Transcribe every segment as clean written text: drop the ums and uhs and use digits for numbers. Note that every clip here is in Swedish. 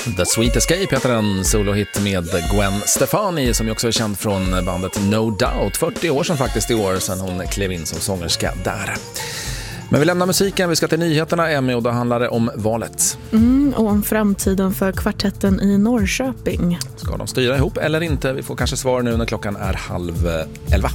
The Sweet Escape heter en solohit med Gwen Stefani som ju också är känd från bandet No Doubt. 40 år sedan faktiskt i år sedan hon klev in som sångerska där. Men vi lämnar musiken, vi ska till nyheterna, Emmy, och då handlar det om valet. Och om framtiden för kvartetten i Norrköping. Ska de styra ihop eller inte? Vi får kanske svar nu när klockan är 10:30.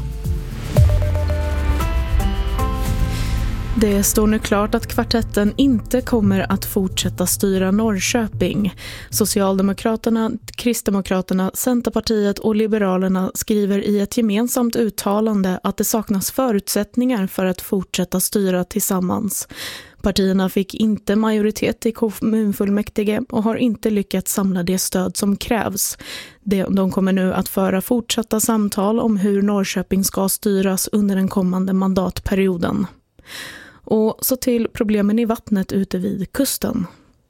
Det står nu klart att kvartetten inte kommer att fortsätta styra Norrköping. Socialdemokraterna, Kristdemokraterna, Centerpartiet och Liberalerna skriver i ett gemensamt uttalande att det saknas förutsättningar för att fortsätta styra tillsammans. Partierna fick inte majoritet i kommunfullmäktige och har inte lyckats samla det stöd som krävs. De kommer nu att föra fortsatta samtal om hur Norrköping ska styras under den kommande mandatperioden. Och så till problemen i vattnet ute vid kusten.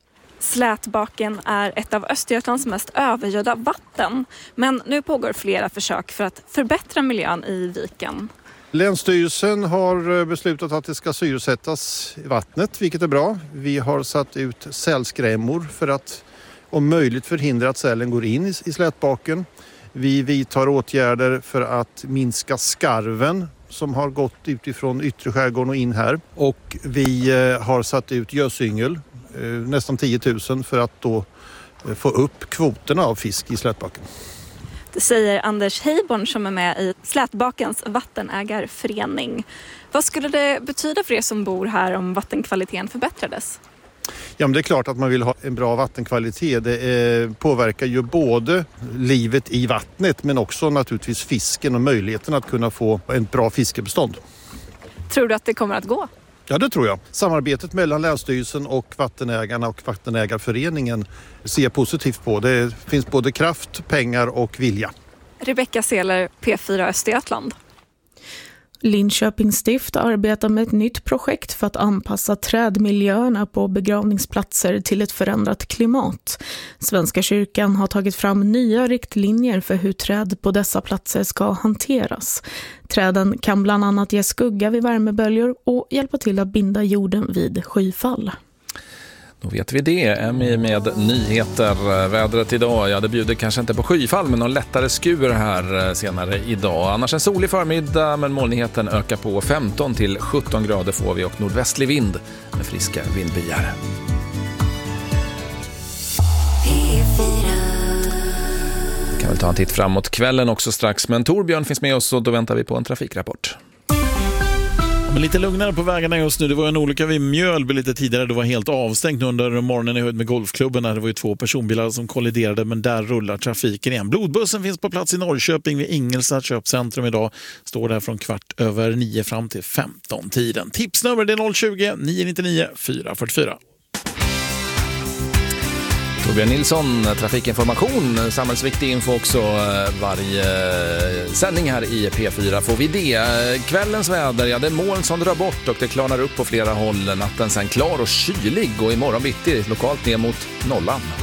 Slätbaken är ett av Östergötlands mest övergödda vatten. Men nu pågår flera försök för att förbättra miljön i viken. Länsstyrelsen har beslutat att det ska syresättas i vattnet, vilket är bra. Vi har satt ut sälskrämmor för att om möjligt förhindra att sälen går in i slätbaken. Vi vidtar åtgärder för att minska skarven som har gått utifrån yttre skärgården och in här. Och vi har satt ut gösyngel, nästan 10 000, för att då få upp kvoterna av fisk i slätbaken. Det säger Anders Heiborn som är med i Slätbakens vattenägarförening. Vad skulle det betyda för er som bor här om vattenkvaliteten förbättrades? Ja, men det är klart att man vill ha en bra vattenkvalitet. Det påverkar ju både livet i vattnet men också naturligtvis fisken och möjligheten att kunna få ett bra fiskebestånd. Tror du att det kommer att gå? Ja, det tror jag. Samarbetet mellan Länsstyrelsen och vattenägarna och vattenägarföreningen ser positivt på. Det finns både kraft, pengar och vilja. Rebecka Seler, P4 Östergötland. Linköpings stift arbetar med ett nytt projekt för att anpassa trädmiljöerna på begravningsplatser till ett förändrat klimat. Svenska kyrkan har tagit fram nya riktlinjer för hur träd på dessa platser ska hanteras. Träden kan bland annat ge skugga vid värmeböljor och hjälpa till att binda jorden vid skyfall. Då vet vi det. Emmy med nyheter. Vädret idag, ja, det bjuder kanske inte på skyfall men någon lättare skur här senare idag. Annars en solig förmiddag men molnigheten ökar på 15 till 17 grader får vi och nordvästlig vind med friska vindbyar. Kan väl ta en titt framåt kvällen också strax, men Torbjörn finns med oss och då väntar vi på en trafikrapport. Men lite lugnare på vägarna just nu. Det var en olycka vid Mjölby lite tidigare. Det var helt avstängt under morgonen i höjd med golfklubben. Det var ju 2 personbilar som kolliderade, men där rullar trafiken igen. Blodbussen finns på plats i Norrköping vid Ingelstad köpcentrum idag. Står där från 8:15 fram till 15-tiden. Tipsnummer det är 020-999 444. Torbjörn Nilsson, trafikinformation, samhällsviktig info också varje sändning här i P4 får vi det. Kvällens väder, ja det är moln som drar bort och det klarnar upp på flera håll. Natten sen klar och kylig och imorgon bitti lokalt ner mot nollan.